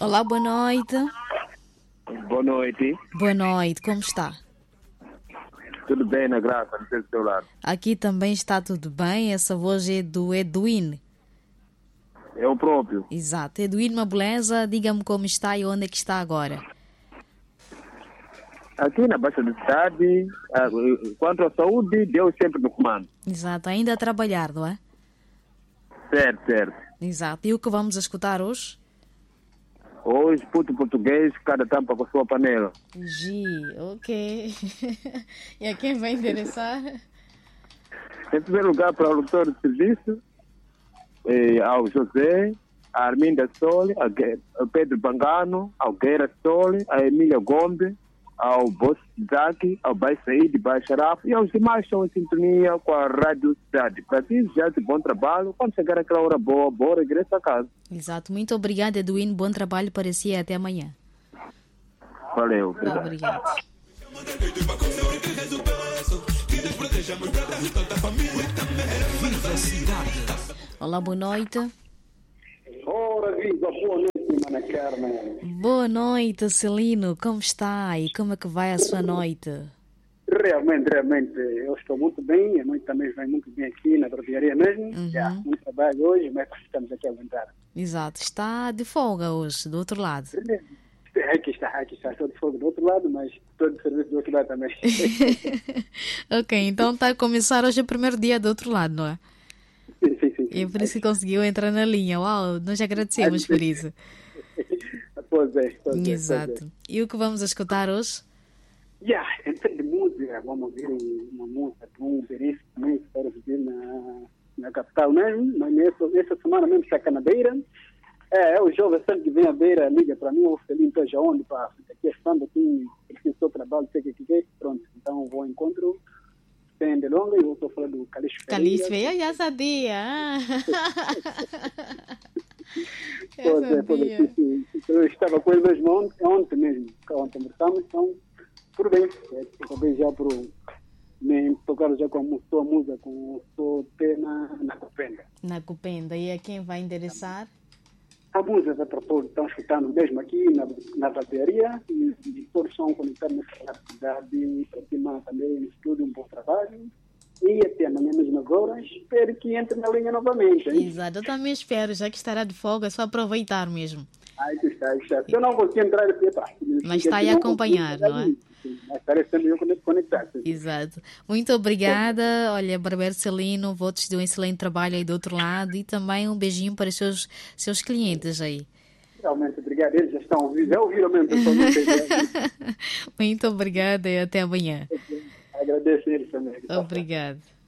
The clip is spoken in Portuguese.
Olá, boa noite. Boa noite. Boa noite, como está? Tudo bem, na graça, não sei do seu lado. Aqui também está tudo bem. Essa voz é do Edwin. É o próprio. Exato. Edwin, uma beleza. Diga-me como está e onde é que está agora. Aqui na Baixa da Cidade, quanto à saúde, Deus sempre no comando. Exato. Ainda a trabalhar, não é? Certo, certo. Exato. E o que vamos escutar hoje? Hoje, puto português, cada tampa com a sua panela. Gi, ok. E a quem vai endereçar? Em primeiro lugar, para o locutor de serviço, ao José, a Arminda Sole, ao Pedro Bangano, ao Guerra Sole, a Emília Gombe, ao Boss Zaki, ao Bai Said, Bai Sharaf e aos demais que estão em sintonia com a Rádio Cidade. Para ti, já de bom trabalho. Quando chegar aquela hora boa, regressa a casa. Exato. Muito obrigada, Edwin. Bom trabalho para si e até amanhã. Valeu. Obrigado. Olá, boa noite. Ora, viva, boa noite, Mana Carmen. Boa noite, Celino. Como está e como é que vai a sua noite? Realmente, eu estou muito bem, a noite também vem muito bem aqui na barbearia mesmo. Já, muito trabalho hoje, mas estamos aqui a aguentar. Exato. Está de folga hoje, do outro lado. Aqui está, estou de fogo do outro lado, mas estou de serviço do outro lado também. Ok, então está a começar hoje o primeiro dia do outro lado, não é? Sim. E por isso que conseguiu entrar na linha. Uau, nós agradecemos por isso. Pois é. Exato. E o que vamos escutar hoje? Em termos de música, vamos ouvir uma música de um Beirice também, que espero ouvir na capital mesmo, mas nessa semana mesmo está cá na Beira. O jovem sempre que vem à Beira liga para mim, eu feliz então já onde, para aqui estando aqui, preciso do trabalho, sei que é, pronto. Então vou ao encontro, sem delonga, e vou falar do Calixto Ferreira. Calixto, eu já sabia. Eu estava com ele mesmo ontem mesmo, ontem conversamos, então, tudo bem. Acabei já por me tocar já com a sua música, com o seu tema na Cupenda. Na Cupenda, e a quem vai endereçar? A música para todos estão escutando mesmo aqui na barbearia e todos são conectados nessa cidade, para cima também no estúdio, um bom trabalho. E até amanhã mesmo agora, espero que entre na linha novamente. Hein? Exato, eu também espero, já que estará de folga, é só aproveitar mesmo. Aí está. Se eu não conseguir entrar aqui, mas está aí a acompanhar, não é? Mas estarei sempre eu conectado. Exato. Muito obrigada. Olha, Barbeiro Celino, votos de um excelente trabalho aí do outro lado e também um beijinho para os seus clientes aí. Realmente, obrigado. Eles já estão ouvindo. Já ouviram mesmo. Muito obrigada e até amanhã. Agradeço eles também. Obrigado.